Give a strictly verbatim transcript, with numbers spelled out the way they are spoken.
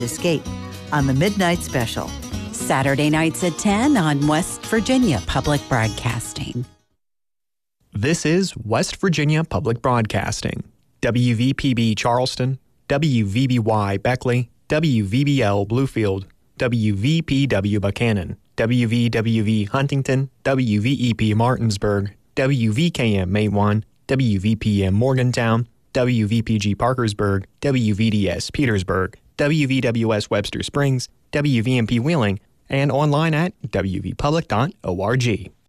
Escape on the Midnight Special. Saturday nights at ten on West Virginia Public Broadcasting. This is West Virginia Public Broadcasting. W V P B Charleston, W V B Y Beckley, W V B L Bluefield, W V P W Buchanan, W V W V Huntington, W V E P Martinsburg, W V K M Maywan, W V P M Morgantown, W V P G Parkersburg, W V D S Petersburg, W V W S Webster Springs, W V M P Wheeling, and online at w v public dot org.